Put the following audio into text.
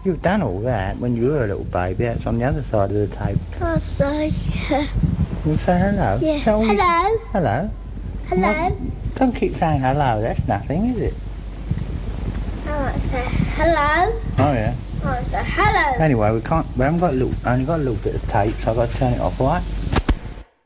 You've done all that when you were a little baby. That's on the other side of the table. Can I say You say hello? yeah. Is that all you- Hello. Hello? Hello. Don't keep saying hello. That's nothing, is it? I want to say hello. Oh, yeah. I want to say hello. Anyway, we haven't got only got a little bit of tape, so I've got to turn it off, alright?